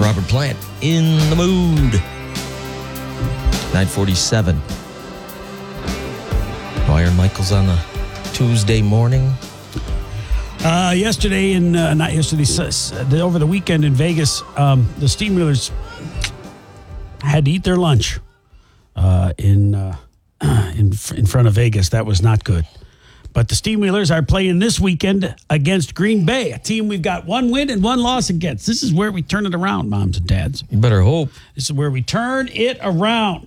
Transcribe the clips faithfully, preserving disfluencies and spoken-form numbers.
Robert Plant, In the Mood. nine forty-seven. Byron Michaels on the Tuesday morning. Uh, yesterday, in uh, not yesterday, uh, the, over the weekend in Vegas, um, the Steamwheelers had to eat their lunch uh, in, uh, in in front of Vegas. That was not good. But the Steamwheelers are playing this weekend against Green Bay, a team we've got one win and one loss against. This is where we turn it around, moms and dads. You better hope. This is where we turn it around.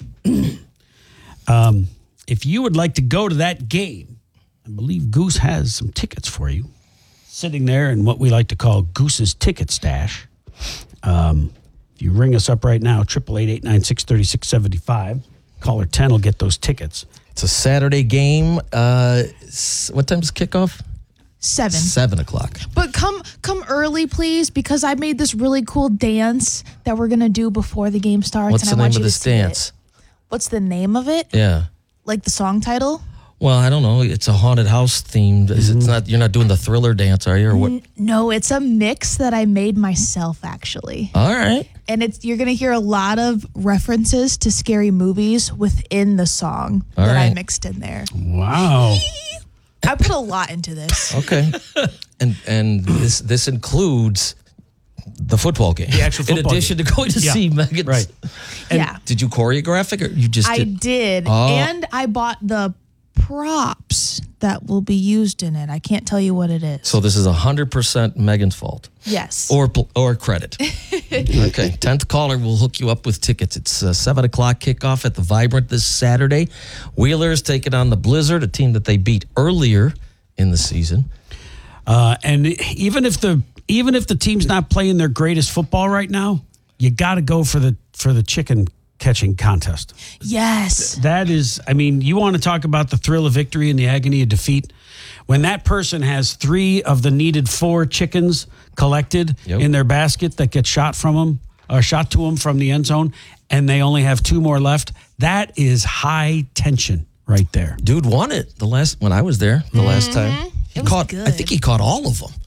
um, if you would like to go to that game, I believe Goose has some tickets for you, sitting there in what we like to call Goose's ticket stash. Um, if you ring us up right now, eight eight eight, eight nine six, three six seven five, caller ten will get those tickets. It's a Saturday game. Uh, what time's kickoff? Seven. Seven o'clock. But come come early, please, because I made this really cool dance that we're going to do before the game starts. What's and the I name want of you to this see dance? it. What's the name of it? Yeah. Like the song title? Well, I don't know. It's a haunted house themed. Is Mm-hmm. it not? You're not doing the Thriller dance, are you, or what? N- no, it's a mix that I made myself, actually. All right. And it's you're going to hear a lot of references to scary movies within the song All that I right. mixed in there. Wow. I put a lot into this. Okay. and and this this includes the football game. The actual football In addition game. to going to Yeah. see Megan. Right. And Yeah. did you choreograph it, or you just I did? did. Oh. And I bought the props that will be used in it. I can't tell you what it is. So this is one hundred percent Megan's fault. Yes. Or pl- or credit. Okay. tenth caller will hook you up with tickets. It's uh, seven o'clock kickoff at the Vibrant this Saturday. Wheelers taking on the Blizzard, a team that they beat earlier in the season. Uh, and even if the even if the team's not playing their greatest football right now, you got to go for the for the chicken catching contest. Yes. That is, I mean, you want to talk about the thrill of victory and the agony of defeat? When that person has three of the needed four chickens collected Yep. in their basket that get shot from them or shot to them from the end zone, and they only have two more left, that is high tension right there. Dude won it the last when I was there the last time. He Mm-hmm. It was caught. good. I think he caught all of them.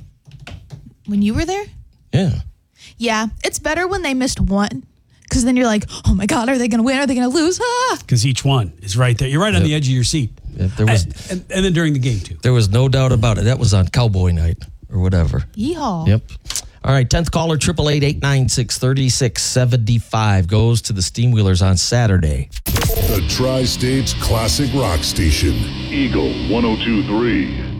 When you were there? Yeah. Yeah. It's better when they missed one. Because then you're like, oh my God, are they going to win? Are they going to lose? Ah! Because each one is right there. You're right on the edge of your seat. Yeah, there was and, and, and then during the game, too. there was no doubt about it. That was on Cowboy Night or whatever. Yeehaw. Yep. All right, tenth caller, eight eight eight, eight nine six, three six seven five goes to the Steamwheelers on Saturday. The Tri-State's classic rock station. Eagle one oh two three.